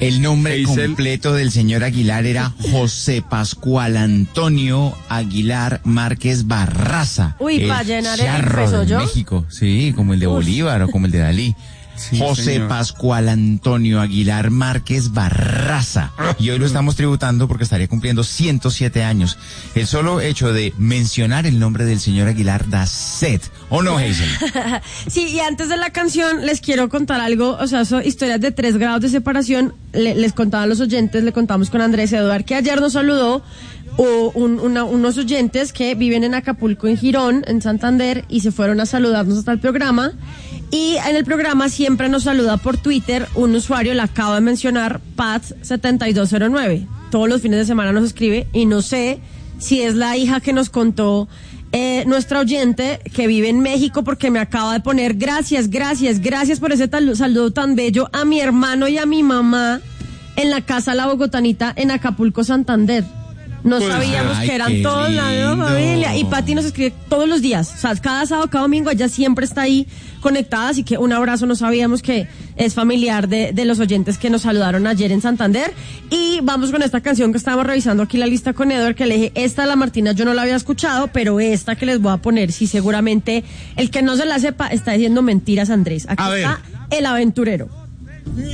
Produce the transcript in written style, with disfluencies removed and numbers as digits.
El nombre completo del señor Aguilar era José Pascual Antonio Aguilar Márquez Barraza. Uy, para llenar el charro de México, sí, como el de Bolívar o como el de Dalí. Sí, José señor. Pascual Antonio Aguilar Márquez Barraza. Y hoy lo estamos tributando porque estaría cumpliendo 107 años. El solo hecho de mencionar el nombre del señor Aguilar da sed. ¿O no, Hazel? Sí, y antes de la canción les quiero contar algo, o sea, son historias de 3 grados de separación. Les contaba a los oyentes, le contamos con Andrés Eduard, que ayer nos saludó unos oyentes que viven en Acapulco, en Girón, en Santander, y se fueron a saludarnos hasta el programa. Y en el programa siempre nos saluda por Twitter un usuario, le acabo de mencionar, Pat7209. Todos los fines de semana nos escribe y no sé si es la hija que nos contó nuestra oyente que vive en México, porque me acaba de poner gracias por ese saludo tan bello a mi hermano y a mi mamá en la casa La Bogotanita en Acapulco, Santander. No sabíamos que eran todos la misma familia. Y Pati nos escribe todos los días. O sea, cada sábado, cada domingo, ella siempre está ahí conectada. Así que un abrazo. No sabíamos que es familiar de los oyentes que nos saludaron ayer en Santander. Y vamos con esta canción que estábamos revisando aquí la lista con Edward, que le dije, esta de la Martina yo no la había escuchado, pero esta que les voy a poner, sí, seguramente el que no se la sepa está diciendo mentiras, Andrés. Aquí está El Aventurero.